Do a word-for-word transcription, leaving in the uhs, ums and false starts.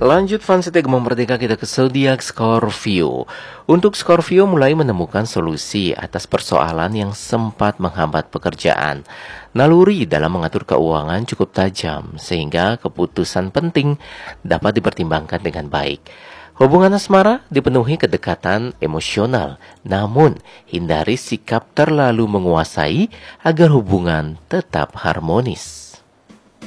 Lanjut fun Gemma Merdeka, kita ke zodiak Scorpio. Untuk Scorpio mulai menemukan solusi atas persoalan yang sempat menghambat pekerjaan. Naluri dalam mengatur keuangan cukup tajam sehingga keputusan penting dapat dipertimbangkan dengan baik. Hubungan asmara dipenuhi kedekatan emosional, namun hindari sikap terlalu menguasai agar hubungan tetap harmonis.